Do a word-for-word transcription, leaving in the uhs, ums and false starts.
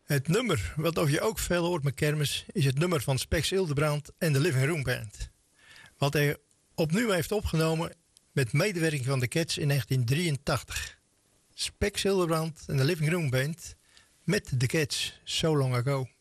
Het nummer, wat of je ook veel hoort met kermis, is het nummer van Spex Hildebrand en de Living Room Band. Wat hij opnieuw heeft opgenomen met medewerking van de Cats in negentien drieëntachtig. Spex Hildebrand en de Living Room Band met de Cats, So Long Ago.